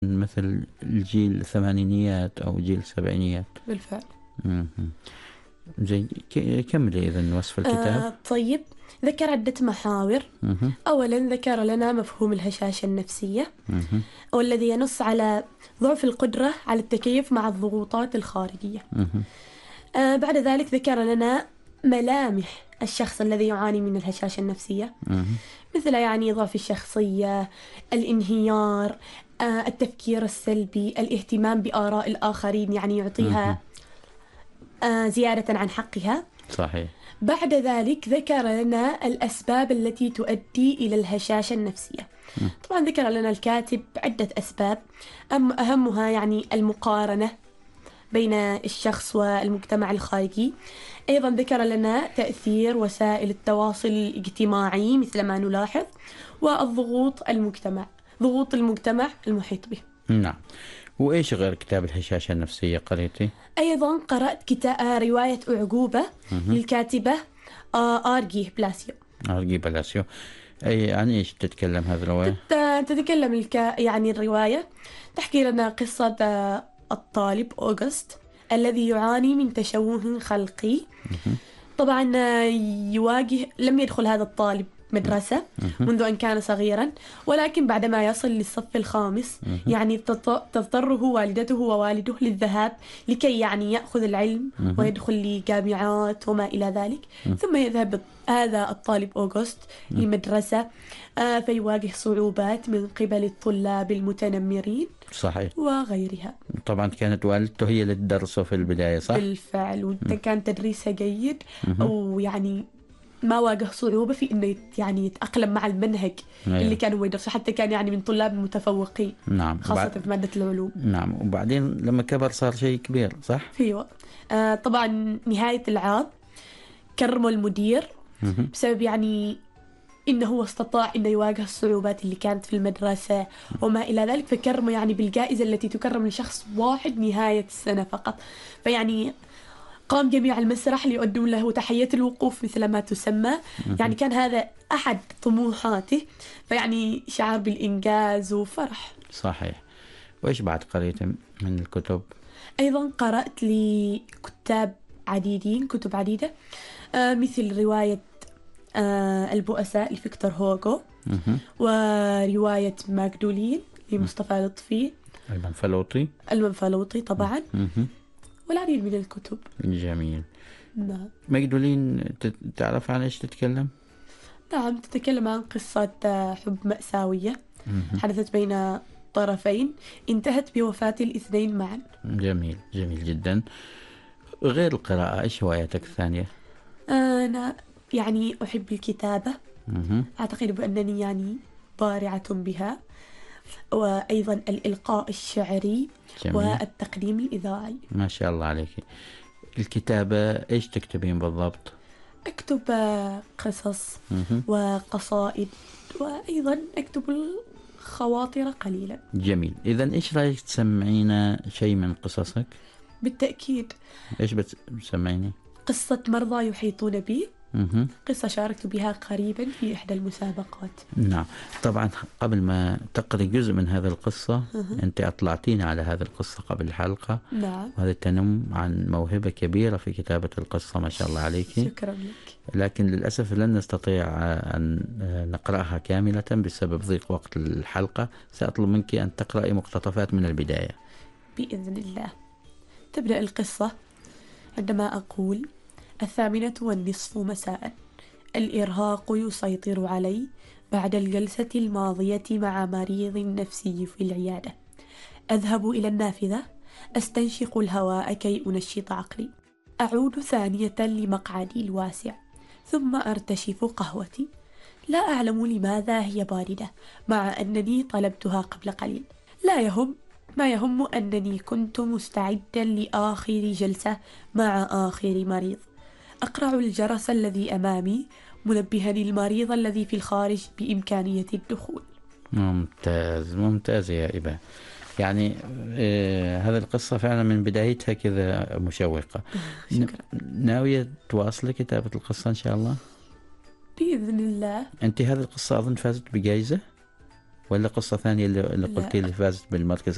مثل الجيل الثمانينيات أو جيل السبعينيات. بالفعل. زين، كملي إذن وصف الكتاب. طيب، ذكر عدة محاور. أولا ذكر لنا مفهوم الهشاشة النفسية، والذي ينص على ضعف القدرة على التكيف مع الضغوطات الخارجية. بعد ذلك ذكر لنا ملامح الشخص الذي يعاني من الهشاشة النفسية، مثل يعني ضعف الشخصية، الانهيار، التفكير السلبي، الاهتمام بآراء الآخرين، يعني يعطيها زيادة عن حقها. صحيح. بعد ذلك ذكر لنا الأسباب التي تؤدي إلى الهشاشة النفسية. طبعا ذكر لنا الكاتب عدة أسباب، أهمها يعني المقارنة بين الشخص والمجتمع الخارجي. أيضا ذكر لنا تأثير وسائل التواصل الاجتماعي مثل ما نلاحظ، والضغوط ضغوط المجتمع المحيط به. نعم. وإيش غير كتاب الهشاشة النفسية قريتي؟ أيضا قرأت رواية أعجوبة للكاتبة آرغي بلاسيو. أي عن إيش تتكلم هذه الرواية؟ تتكلم يعني الرواية تحكي لنا قصة الطالب أوغست الذي يعاني من تشوه خلقي. طبعا لم يدخل هذا الطالب مدرسة منذ أن كان صغيرا، ولكن بعدما يصل للصف الخامس يعني تضطره والدته ووالده للذهاب لكي يعني يأخذ العلم ويدخل لجامعات وما إلى ذلك. ثم يذهب هذا الطالب أوغست لمدرسة فيواجه صعوبات من قبل الطلاب المتنمرين. صحيح. وغيرها. طبعا كانت والدته هي اللي تدرسه في البداية، صح؟ بالفعل، وكان تدريسها جيد، أو يعني ما واجه صعوبة في إنه يعني يتأقلم مع المنهج اللي كانوا يدرسوا، حتى كان يعني من طلاب متفوقين. نعم. خاصة في مادة العلوم. نعم. وبعدين لما كبر صار شيء كبير، صح؟ أيوة. طبعا نهاية العام كرمه المدير بسبب يعني إنه هو استطاع إنه يواجه الصعوبات اللي كانت في المدرسة وما إلى ذلك، فكرمه يعني بالجائزة التي تكرم لشخص واحد نهاية السنة فقط. فيعني قام جميع المسرح ليقدموا له تحية الوقوف مثل ما تسمى. يعني كان هذا أحد طموحاته، فيعني شعر بالإنجاز وفرح. صحيح. وإيش بعد قريت من الكتب؟ أيضا قرأت لكتاب كتب عديدة، مثل رواية البؤساء لفيكتور هوغو، ورواية ماجدولين لمصطفى لطفي، المنفلوطي طبعا، والعديد من الكتب. جميل. نعم. ماجدولين تعرف عن إيش تتكلم؟ نعم، تتكلم عن قصة حب مأساوية حدثت بين طرفين انتهت بوفاة الاثنين معا. جميل، جميل جدا. غير القراءة إيش هواياتك الثانية؟ أنا يعني أحب الكتابة. أعتقد بأنني يعني بارعة بها، وأيضا الإلقاء الشعري. جميل. والتقديم الإذاعي. ما شاء الله عليك. الكتابة إيش تكتبين بالضبط؟ أكتب قصص وقصائد، وأيضا أكتب الخواطر قليلا. جميل. إذن إيش رأيك تسمعينا شيء من قصصك؟ بالتأكيد. إيش بتسمعيني؟ قصة مرضى يحيطون بي، قصة شاركت بها قريبا في إحدى المسابقات. نعم. طبعا قبل ما تقري جزء من هذه القصة أنت أطلعتينا على هذه القصة قبل الحلقة. نعم. وهذا تنم عن موهبة كبيرة في كتابة القصة، ما شاء الله عليك. شكرا لك. لكن للأسف لن نستطيع أن نقرأها كاملة بسبب ضيق وقت الحلقة. سأطلب منك أن تقرأي مقتطفات من البداية بإذن الله. تبدأ القصة عندما أقول: 8:30 مساء. الإرهاق يسيطر علي بعد الجلسة الماضية مع مريض نفسي في العيادة. أذهب إلى النافذة أستنشق الهواء كي أنشط عقلي. أعود ثانية لمقعدي الواسع، ثم أرتشف قهوتي. لا أعلم لماذا هي باردة مع أنني طلبتها قبل قليل. لا يهم، ما يهم أنني كنت مستعدا لآخر جلسة مع آخر مريض. أقرع الجرس الذي أمامي منبهني المريض الذي في الخارج بإمكانية الدخول. ممتاز، ممتاز يا إبا. يعني هذه القصة فعلا من بدايتها كذا مشوقة. شكرا. ناوية تواصل كتابة القصة إن شاء الله؟ بإذن الله. أنت هذه القصة أظن فازت بجائزة، ولا قصة ثانية اللي قلتي اللي فازت بالمركز